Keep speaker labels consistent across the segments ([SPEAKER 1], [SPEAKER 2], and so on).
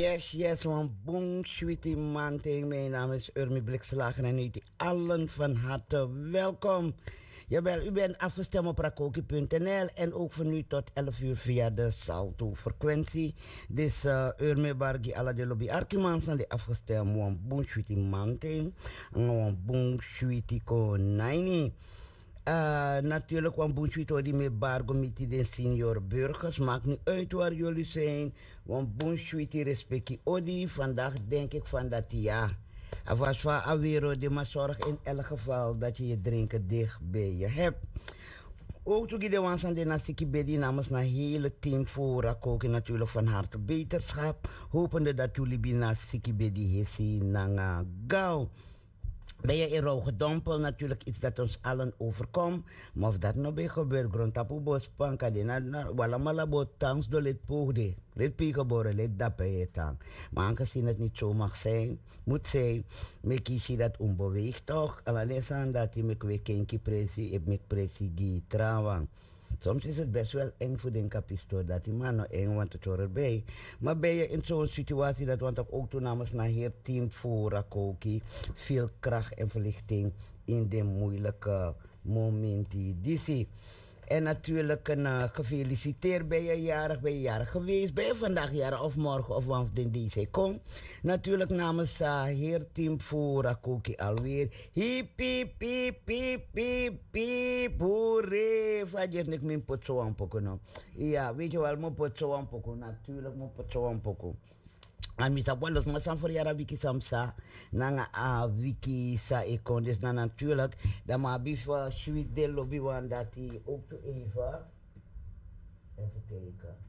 [SPEAKER 1] Yes, want boom, sweetie man, tegen mijn naam is Urmi Blikslager en u allen van harte welkom. Jawel, u bent afgestemd op rakoki.nl en ook van nu tot 11 uur via de Salto-frequentie. Dus Urmi Bargi ala de lobby Arkimans aan de afgestemd, want boom, sweetie man, tegen, want boom, sweetie konijni. Natuurlijk, want Boenswito die met bargomiti de senior burgers. Maakt niet uit waar jullie zijn. Want Boenswito respectie Odi. Vandaag denk ik van dat ja. Als van Avero, die maar zorg in elk geval dat je je drinken dicht bij je hebt. Ook toen ik de wans aan de Nasiki Bedi namens een hele team voor Rakoki natuurlijk van harte beterschap. Hopende dat jullie bij Nasiki Bedi hessi nanga gauw. Ben je in rouw gedompeld, natuurlijk iets dat ons allen overkomt. Maar of dat nou bij gebeurt, grondtapu bos panka, wala malabo tangs do lid poogde. Lid pigeboren, lid dappen tang. Maar aangezien het niet zo mag zijn, moet zijn, me kies je dat onbeweegt toch. Alleen aan dat je me kwekenki presi, ik me presi gi trouwen. Soms is het best wel eng voor de kapisto dat die man nou eng want het hoort erbij. Maar ben je in zo'n situatie dat want ook toen namens naar heer team voor Rakoki veel kracht en verlichting in de moeilijke momenten die zie. En natuurlijk gefeliciteerd, ben je jarig geweest, ben je vandaag jarig of morgen of wanneer deze komt. Natuurlijk namens heer team voor Rakoki alweer. Hip, hip, hip, hip, hip, hip, hoeré. Vajer nik min pot zo aan poko no. Ja, weet je wel, mo pot zo aan poko. Natuurlijk, mo pot zo aan poko. En misa buenos maar san voor jara wiki samsa nanga a wiki sa ekon dus na natuurlijk dan maar bifa sweet de lobby wan dat die ook to even kijken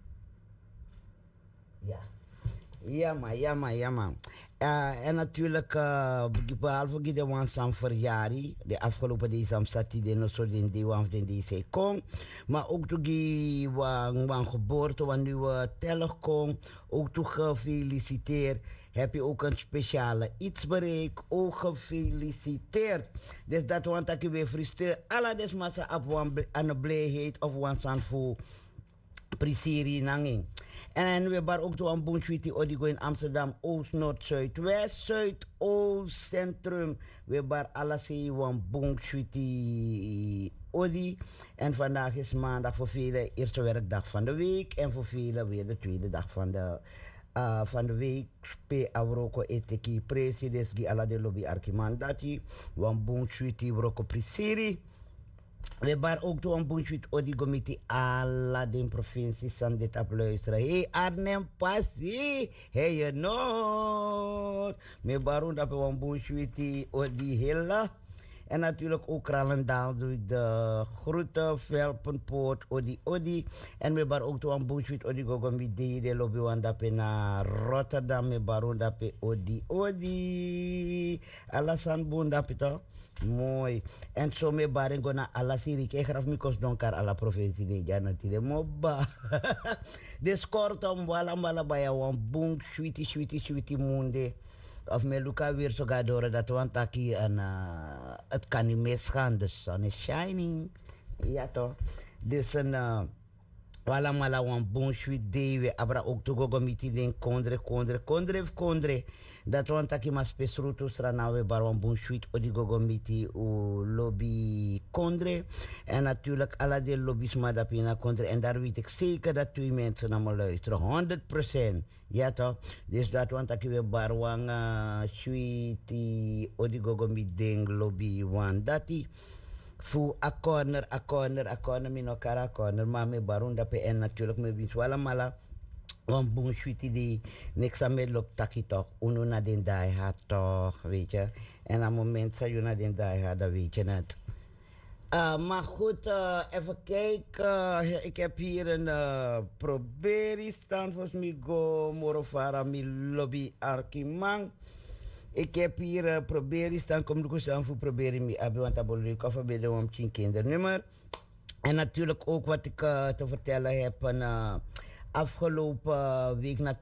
[SPEAKER 1] ja ja man. En natuurlijk, behalve de wansam verjari, de afgelopen december die no so den die wan den die se kon, maar ook toen die wan geboorte wanneer we tellen kon, ook toe gefeliciteerd. Heb je ook een speciale iets bereikt, ook gefeliciteerd. Dus dat want dat je weer frustreert, alle desmassa op aan de blijheid of wansan voor Prisiri nanging. En we hebben ook een boenswiti odigo in Amsterdam, Oost, Noord, Zuid, West, Zuid, Oost, Centrum. We hebben alles een boenswiti odi. En vandaag is maandag voor velen eerste werkdag van de week. En voor velen weer de tweede dag van de week. Pe avroko eteki presidents die ala de lobby arkimandati. Wan boenswiti broko Prisiri. We hebben ook door een boekje odigomiti alla de provincies aan dit op luisteren. Hey Arnhem Passie, hey je Noord. We hebben dat we een boekje odi hela. En natuurlijk ook Krallendaal doe ik de groeten, Velpenpoort, odi. En we hebben ook door een boekje odigomiti de lobby wandape naar Rotterdam. We hebben dat we odi. Alasan boendape toch? Mooi. En zo me baren gona ala siri ke graf mi kos donkar ala provincie de jana tide mobba. De skortom wala baya wan bung sweetie munde. Of me luka weer zo ga door dat want taki en het kan niet misgaan. The sun is shining. Ja toch. Dus een wala mala wan bon sweet day we abra ook to go miti den kondre dat want taki mas pesruto strana we bar wan bon sweet odi go miti u lobby kondre en natuurlijk alla de lobby's maar dat pina kondre en daar weet ik zeker dat twee mensen naar me luisteren 100%. Ja toch. Dus dat want taki we bar wan sweet odi go miti den lobby wan dati fu a corner mino kara corner maar me barunda pe en natuurlijk me wins wala mala wan boom sweetie die niks aan me loopt taki toch unu na den die had toch weet je en aan moment sa je na den die had dat weet je net maar goed even kijken ik heb hier een probeer staan volgens mij go morofara mi lobby arkimang. Ik heb hier proberen staan, kom ik eens aan voor proberen me hebben, want dat bedoel ik of bij de omtien kindernummer. En natuurlijk ook wat ik te vertellen heb afgelopen week